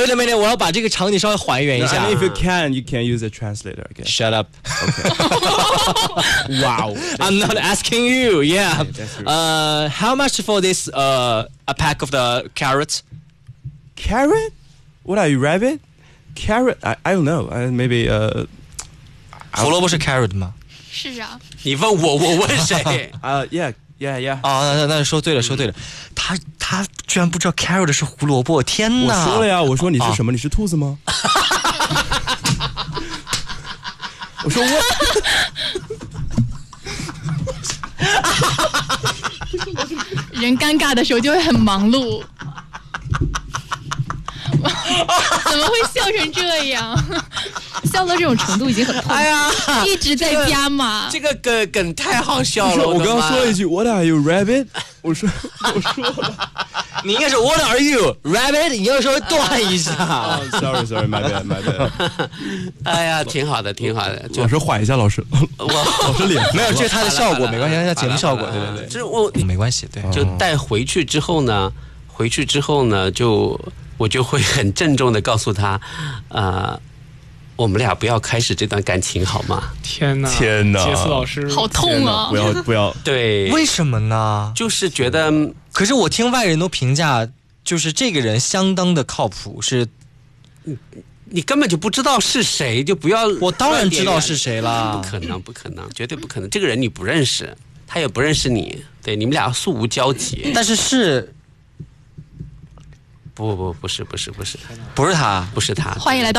Wait a minute， 我要把这个场景稍微还原一下。 If you can use a translator. I guess. Shut up. Wow. I'm not asking you. Yeah. That's How much for this a pack of the carrots? Carrot? What are you, rabbit? Carrot? I don't know. Maybe 胡萝卜是 carrot 吗？ 是啊， 你问我，我问谁？ Yeah. 哦，那说对了，他居然不知道 carrot 是胡萝卜，天哪！ 我说了呀，我说你是什么？你是兔子吗？我说我。 人尴尬的时候就会很忙碌。怎么会笑成这样？笑到这种程度已经很痛， 哎呀， 一直在加码。 这个梗太好笑了。 我刚刚说了一句 What are you, rabbit？ 我说了， 你应该是 What are you, rabbit？ 你要稍微断一下。 Sorry, my bad. 哎呀，挺好的。 老师缓一下，老师脸没有，这是他的效果，没关系，他节目效果，对。 这我没关系，对。 就带回去之后呢，我就会很郑重的告诉他，我们俩不要开始这段感情好吗？ 天哪，杰斯老师好痛啊！ 不要。 对， 为什么呢？ 就是觉得， 可是我听外人都评价，就是这个人相当的靠谱，是你根本就不知道是谁，就不要。 我当然知道是谁啦， 不可能，绝对不可能。这个人你不认识，他也不认识你，对，你们俩素无交集。 但是不是他， 欢迎来到